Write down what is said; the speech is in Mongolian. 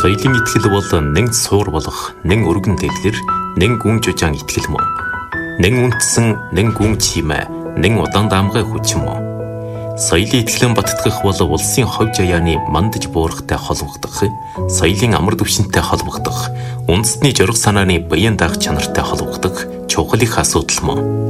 Соёлын итгэл бол нэг суур болох, нэг өргөн дэлгэр, нэг гүн жужаан итгэл мөн. Нэг үндэсэн, нэг гүн чимээ, нэг удаан даамгай хүчин мөн. Соёлын итгэлэн баттгах бол улсын ховь жаяаны мандаж буурахтай холбогдох, соёлын амар түвшинтэй холбогдох, үндэсний жураг санааны баян даах чанартай холбогдох чухал их асуудал мөн.